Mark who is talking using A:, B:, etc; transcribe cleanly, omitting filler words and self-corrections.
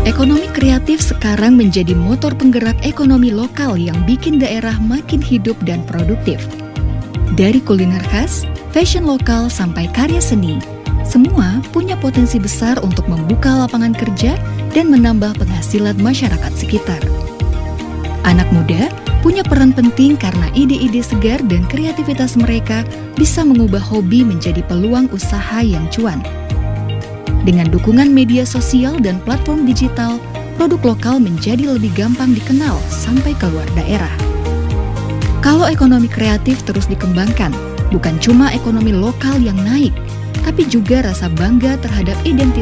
A: Ekonomi kreatif sekarang menjadi motor penggerak ekonomi lokal yang bikin daerah makin hidup dan produktif. Dari kuliner khas, fashion lokal sampai karya seni, semua punya potensi besar untuk membuka lapangan kerja dan menambah penghasilan masyarakat sekitar. Anak muda punya peran penting karena ide-ide segar dan kreativitas mereka bisa mengubah hobi menjadi peluang usaha yang cuan. Dengan dukungan media sosial dan platform digital, produk lokal menjadi lebih gampang dikenal sampai keluar daerah. Kalau ekonomi kreatif terus dikembangkan, bukan cuma ekonomi lokal yang naik, tapi juga rasa bangga terhadap identitas